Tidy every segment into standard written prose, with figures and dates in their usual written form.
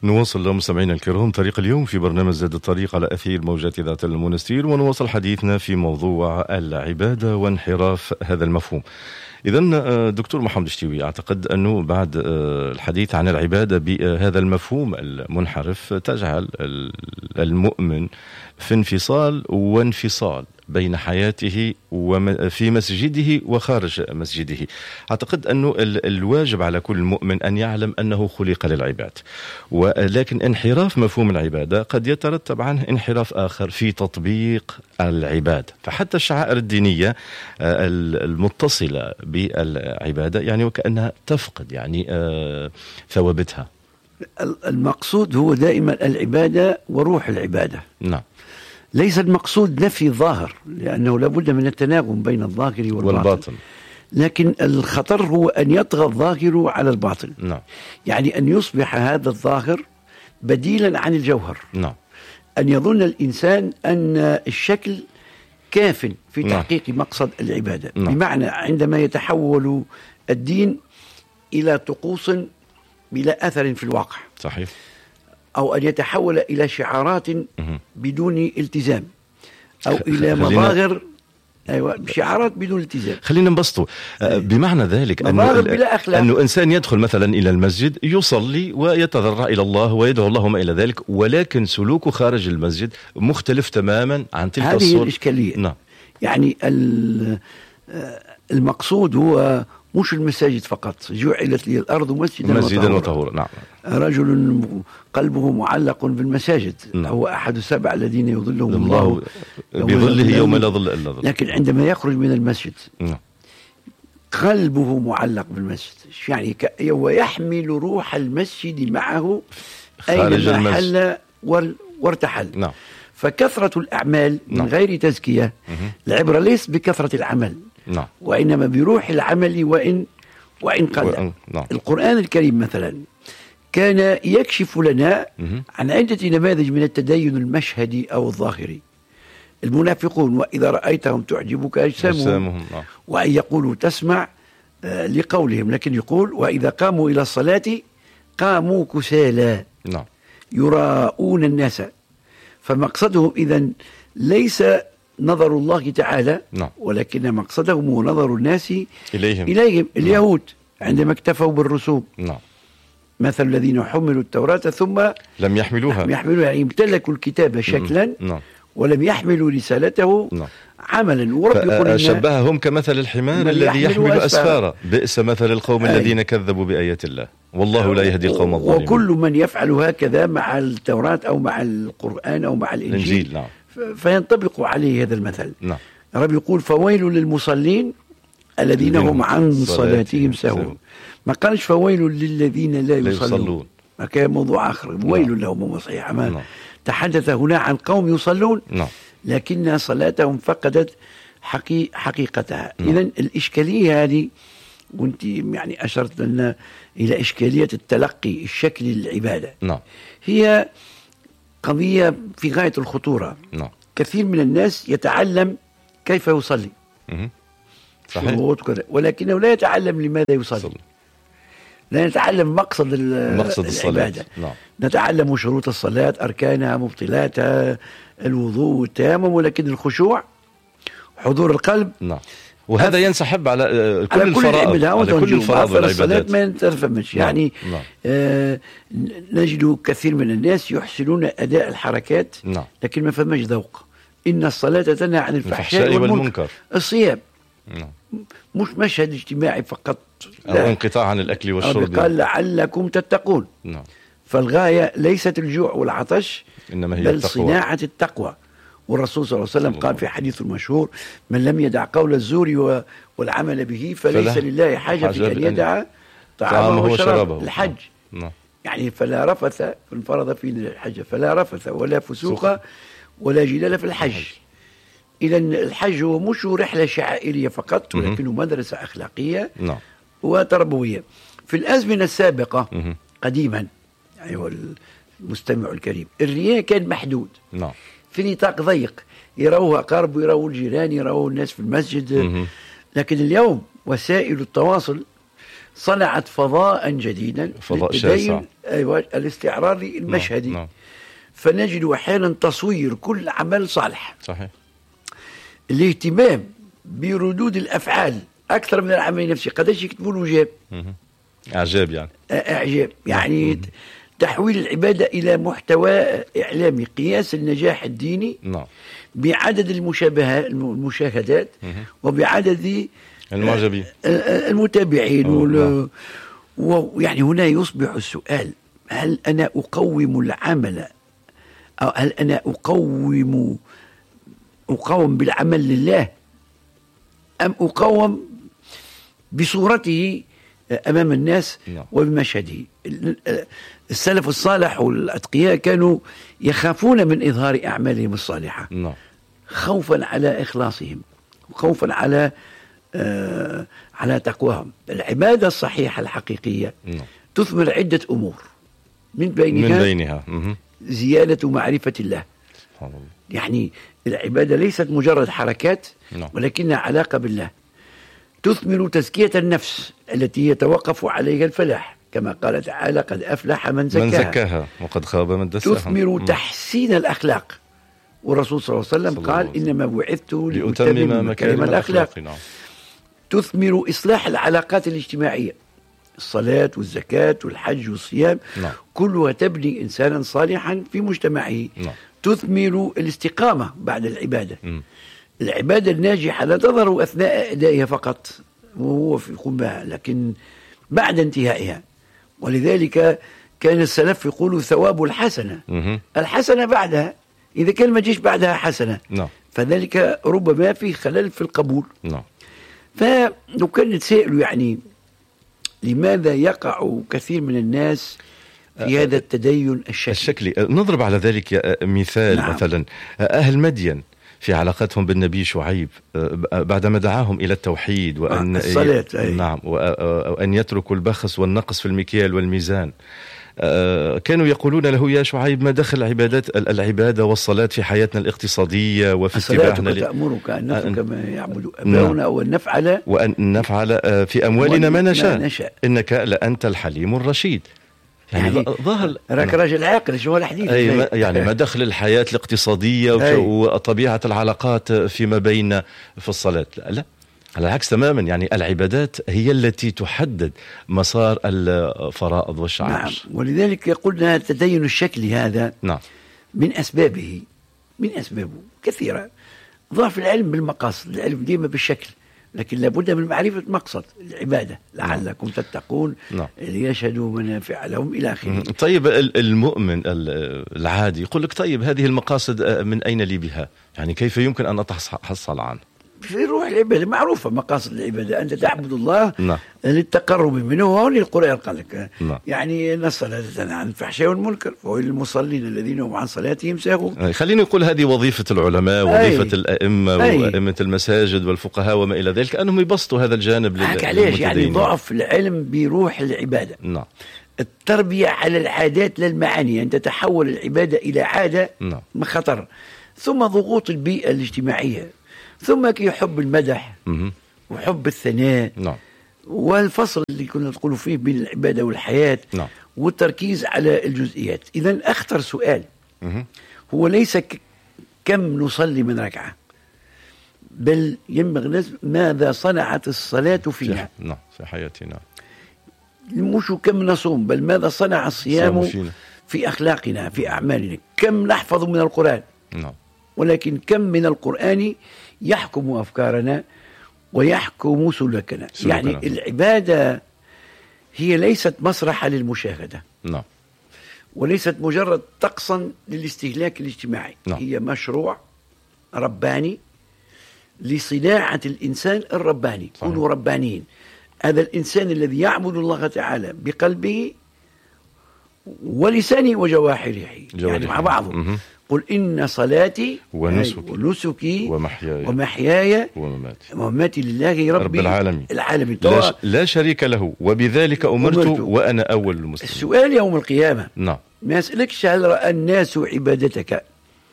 نواصل مستمعينا الكرام طريق اليوم في برنامج زاد الطريق على أثير موجات إذاعة المنستير، ونواصل حديثنا في موضوع العبادة وانحراف هذا المفهوم. إذن دكتور محمد الشتيوي، أعتقد أنه بعد الحديث عن العبادة بهذا المفهوم المنحرف تجعل المؤمن في انفصال وانفصال بين حياته في مسجده وخارج مسجده. أعتقد أنه الواجب على كل مؤمن أن يعلم أنه خلق للعباد، ولكن انحراف مفهوم العبادة قد يترتب عنه انحراف آخر في تطبيق العبادة. فحتى الشعائر الدينية المتصلة بالعبادة يعني وكأنها تفقد يعني ثوابتها. المقصود هو دائما العبادة وروح العبادة. نعم. ليس المقصود نفي الظاهر، لأنه لابد من التناغم بين الظاهر والباطن. لكن الخطر هو أن يطغى الظاهر على الباطن. نعم. يعني أن يصبح هذا الظاهر بديلا عن الجوهر. نعم. أن يظن الإنسان أن الشكل كاف في تحقيق مقصد العبادة. بمعنى عندما يتحول الدين إلى طقوس بلا أثر في الواقع. صحيح. أو أن يتحول إلى شعارات بدون التزام، أو إلى مظاهر شعارات بدون التزام. خلينا نبسطه بمعنى ذلك أنه إنسان يدخل مثلا إلى المسجد يصلي ويتضرع إلى الله ويدعو اللهم إلى ذلك، ولكن سلوكه خارج المسجد مختلف تماما عن تلك الصورة. هذه الإشكالية. نعم. يعني المقصود هو مش المساجد فقط، جعلت لي الأرض مسجدا وطهورا. نعم. رجل قلبه معلق بالمساجد. نعم. هو أحد 7 الذين يظلهم الله بظله يوم لا ظل إلا ظل. لكن عندما يخرج من المسجد نعم. قلبه معلق بالمسجد، يعني ويحمل روح المسجد معه أينما حل وارتحل. نعم. فكثرة الأعمال من غير تزكية، العبرة ليس بكثرة العمل، نعم، وإنما بروح العمل وإن قل. القرآن الكريم مثلا كان يكشف لنا عن عدة نماذج من التدين المشهدي أو الظاهري. المنافقون وإذا رأيتهم تعجبك أجسامهم وأن يقولوا تسمع لقولهم، لكن يقول وإذا قاموا إلى الصلاة قاموا كسالى يراءون الناس. فمقصدهم إذن ليس نظر الله تعالى، ولكن مقصدهم هو نظر الناس إليهم. اليهود عندما اكتفوا بالرسوم، مثل الذين حملوا التوراة ثم لم يحملوها، يعني امتلكوا الكتاب شكلا ولم يحملوا رسالته عملا. ورب يقول شبههم كمثل الحمار الذي يحمل أسفارا، بئس مثل القوم الذين كذبوا بآيات الله والله لا يهدي القوم الظالمين. وكل من يفعل هكذا مع التوراة أو مع القرآن أو مع الإنجيل فينطبق عليه هذا المثل. رب يقول فويل للمصلين الذين هم عن صلاتهم ساهون. ما قالش فويل للذين لا يصلون، ما كان موضوع آخر. ويل لهم هم صحيح. تحدث هنا عن قوم يصلون لكن صلاتهم فقدت حقيقتها. إذن الإشكالية هذه، وانت يعني أشرت لنا إلى إشكالية التلقي الشكل للعبادة، هي قضية في غاية الخطورة. كثير من الناس يتعلم كيف يصلي ولكنه لا يتعلم لماذا يصلي. لا نتعلم مقصد العبادة. نتعلم شروط الصلاة، أركانها، مبطلاتها، الوضوء والتيمم، ولكن الخشوع، حضور القلب، وهذا ينسحب على كل الفرائض، على كل الفرائض والعبادات. ما نتفهمش يعني. نجد كثير من الناس يحسنون أداء الحركات لكن ما فهمش ذوق. إن الصلاة تنهى عن الفحشاء والمنكر. الصيام مش مشهد اجتماعي فقط، أو انقطاع عن الأكل والشرب. قال لعلكم تتقون. فالغاية ليست الجوع والعطش، إنما هي بل التقوى. صناعة التقوى. والرسول صلى الله عليه وسلم قال في حديث مشهور من لم يدع قول الزور والعمل به فليس لله حاجة في أن يدع طعامه وشرابه. الحج يعني فلا رفث، انفرض في الحج فلا رفث ولا فسوق ولا جدال في الحج. إذا الحج هو مش رحلة شعائرية فقط، ولكنه مدرسة أخلاقية وتربوية. في الأزمنة السابقة قديما أيها المستمع الكريم، الرياء كان محدود في نطاق ضيق، يروه أقارب ويروه الجيران، يروه الناس في المسجد. لكن اليوم وسائل التواصل صنعت فضاء جديدا، فضاء شاسع، أيوة الاستعراضي المشهدي. نعم. فنجد أحيانا تصوير كل عمل صالح. صحيح. الاهتمام بردود الأفعال أكثر من العمل نفسه. قداش يكتبوا له جاب إعجاب يعني إعجاب يعني تحويل العبادة إلى محتوى إعلامي، قياس النجاح الديني بعدد المشاهدات وبعدد المعجبين المتابعين. ويعني هنا يصبح السؤال: هل أنا أقوم العمل، أو هل أنا أقوم بالعمل لله، أم أقوم بصورته أمام الناس وبمشهده؟ السلف الصالح والأتقياء كانوا يخافون من إظهار أعمالهم الصالحة خوفا على إخلاصهم وخوفا على تقواهم. العبادة الصحيحة الحقيقية تثمر عدة أمور، من بينها زيادة معرفة الله. يعني العبادة ليست مجرد حركات ولكنها علاقة بالله. تثمر تزكية النفس التي يتوقف عليها الفلاح، كما قال تعالى: قد أفلح من زكاها وقد خاب من دساها. تثمر تحسين الأخلاق، والرسول صلى الله عليه وسلم قال: إنما بعثت لأتمم مكارم الأخلاق. تثمر إصلاح العلاقات الاجتماعية، الصلاة والزكاة والحج والصيام كلها تبني إنسانا صالحا في مجتمعه. تثمر الاستقامة بعد العبادة. العبادة الناجحة لا تظهر أثناء أدائها فقط وهو في قمها، لكن بعد انتهائها. ولذلك كان السلف يقولوا: ثواب الحسنة الحسنة بعدها، إذا كان ما جيش بعدها حسنة فذلك ربما في خلل في القبول. فلو كان نتسائل يعني لماذا يقع كثير من الناس في هذا التدين الشكلي؟ نضرب على ذلك مثال. مثلا أهل مدين في علاقتهم بالنبي شعيب بعدما دعاهم إلى التوحيد وأن الصلاة وأن يتركوا البخس والنقص في المكيال والميزان، كانوا يقولون له: يا شعيب، ما دخل العبادة والصلاة في حياتنا الاقتصادية وفي اتباعنا تأمرك أن نترك ما يعبد أباؤنا وأن نفعل في أموالنا ما نشاء إنك لأنت الحليم الرشيد. يعني ظهر راك راجل عاقل، شو الحديث؟ يعني ما دخل الحياة الاقتصادية وطبيعة العلاقات فيما بين في الصلاة؟ لا، على العكس تماما. يعني العبادات هي التي تحدد مسار الفرائض والشعائر. ولذلك قلنا التدين الشكلي هذا من أسبابه كثيرة. ضعف العلم بالمقاصد، العلم ديما بالشكل، لكن لابد من معرفة مقصد العبادة لعلكم تتقون ليشهدوا منافع لهم إلى آخره. طيب المؤمن العادي يقول لك: طيب هذه المقاصد من أين لي بها؟ يعني كيف يمكن أن أتحصل عنها؟ في روح العبادة معروفة مقاصد العبادة: أنت تعبد الله للتقرب منه. وهون القرآن قال لك يعني إن الصلاة تنهى عن الفحشاء والمنكر وويل للمصلين الذين هم عن صلاتهم ساهون. خليني أقول هذه وظيفة العلماء، وظيفة الأئمة وأئمة المساجد والفقهاء وما إلى ذلك، أنهم يبسطوا هذا الجانب للمتدينين. يعني ضعف العلم بروح العبادة. التربية على العادات للمعاني، أن تتحول العبادة إلى عادة خطر. ثم ضغوط البيئة الاجتماعية، ثم حب المدح وحب الثناء والفصل اللي كنا نقول فيه بين العبادة والحياة والتركيز على الجزئيات. إذن أخطر سؤال هو ليس كم نصلي من ركعة، بل ينبغي ماذا صنعت الصلاة فينا في حياتنا. مش كم نصوم، بل ماذا صنع الصيام في أخلاقنا في أعمالنا. كم نحفظ من القرآن، ولكن كم من القرآن يحكم أفكارنا ويحكم سلوكنا. يعني العبادة هي ليست مسرحا للمشاهدة وليست مجرد طقسا للاستهلاك الاجتماعي. هي مشروع رباني لصناعة الإنسان الرباني. كونوا ربانيين. هذا الإنسان الذي يعبد الله تعالى بقلبه ولسانه وجوارحه يعني مع بعضهم. قل إن صلاتي ونسكي ومحياي ومماتي لله رب العالمين لا شريك له وبذلك أمرت وأنا أول المسلمين. السؤال يوم القيامة ما يسألكش: هل رأى الناس عبادتك؟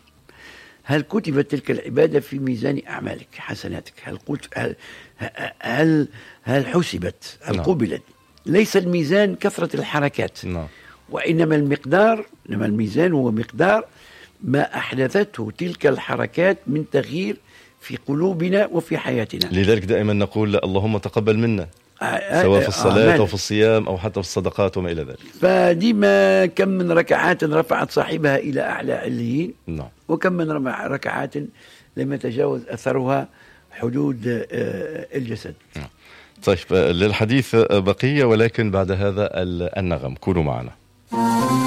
هل كتبت تلك العبادة في ميزان أعمالك حسناتك؟ هل قلت هل حسبت؟ هل قبلت؟ ليس الميزان كثرة الحركات، وإنما الميزان هو مقدار ما أحدثته تلك الحركات من تغيير في قلوبنا وفي حياتنا. لذلك دائما نقول اللهم تقبل منا، سواء في الصلاة أو في الصيام أو حتى في الصدقات وما إلى ذلك. فديما كم من ركعات رفعت صاحبها إلى أعلى عليين، وكم من ركعات لم يتجاوز أثرها حدود الجسد. طيب، للحديث بقية، ولكن بعد هذا النغم كونوا معنا.